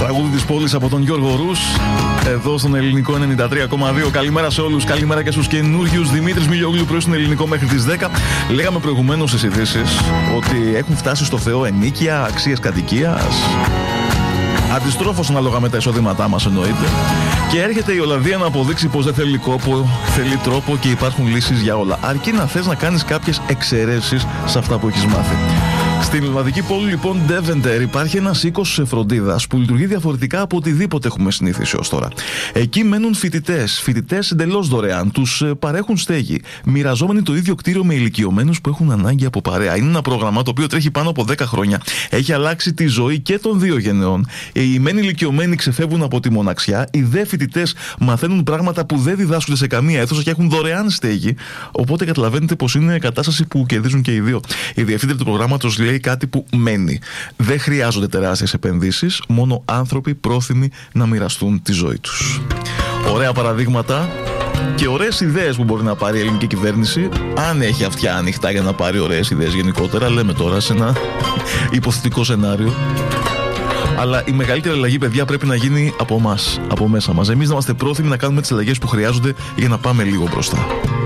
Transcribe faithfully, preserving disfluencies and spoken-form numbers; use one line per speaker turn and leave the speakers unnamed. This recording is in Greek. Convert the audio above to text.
Τραγούδι της πόλης από τον Γιώργο Ρους, εδώ στον Ελληνικό ενενήντα τρία κόμμα δύο. Καλημέρα σε όλους, καλημέρα και στους καινούριους. Δημήτρης Μιλιόγλου, πρωί στον Ελληνικό μέχρι τις δέκα. Λέγαμε προηγουμένως στις ειδήσεις ότι έχουν φτάσει στο Θεό ενοίκια, αξίες κατοικίας. Αντιστρόφως ανάλογα με τα εισοδήματά μας εννοείται. Και έρχεται η Ολλανδία να αποδείξει πως δεν θέλει κόπο, θέλει τρόπο και υπάρχουν λύσεις για όλα. Αρκεί να θες να κάνεις κάποιες εξαιρέσεις σε αυτά που έχεις μάθει. Στην Ολλανδική πόλη λοιπόν Deventer υπάρχει ένας οίκος φροντίδας που λειτουργεί διαφορετικά από οτιδήποτε έχουμε συνηθίσει ως τώρα. Εκεί μένουν φοιτητές, φοιτητές εντελώς δωρεάν, τους παρέχουν στέγη, μοιραζόμενοι το ίδιο κτίριο με ηλικιωμένους που έχουν ανάγκη από παρέα. Είναι ένα πρόγραμμα το οποίο τρέχει πάνω από δέκα χρόνια. Έχει αλλάξει τη ζωή και των δύο γενεών. Οι μεν ηλικιωμένοι ξεφεύγουν από τη μοναξιά, οι δε φοιτητές μαθαίνουν πράγματα που δεν διδάσκονται σε καμία αίθουσα και έχουν δωρεάν στέγη. Οπότε καταλαβαίνετε πως είναι κατάσταση που κερδίζουν και οι δύο. Η διευθύντρια του προγράμματος λέει κάτι που μένει. Δεν χρειάζονται τεράστιες επενδύσεις, μόνο άνθρωποι πρόθυμοι να μοιραστούν τη ζωή τους. Ωραία παραδείγματα και ωραίες ιδέες που μπορεί να πάρει η ελληνική κυβέρνηση, αν έχει αυτιά ανοιχτά για να πάρει ωραίες ιδέες γενικότερα. Λέμε τώρα σε ένα υποθετικό σενάριο. Αλλά η μεγαλύτερη αλλαγή, παιδιά, πρέπει να γίνει από εμάς, από μέσα μας. Εμείς να είμαστε πρόθυμοι να κάνουμε τις αλλαγές που χρειάζονται για να πάμε λίγο μπροστά.